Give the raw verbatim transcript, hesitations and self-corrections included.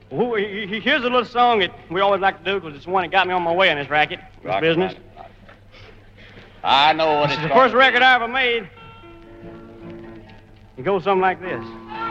Well, here's a little song that we always like to do because it's the one that got me on my way in this racket, this Rock business. Rock, rock. I know what This it's is the called. first record I ever made. It goes something like this.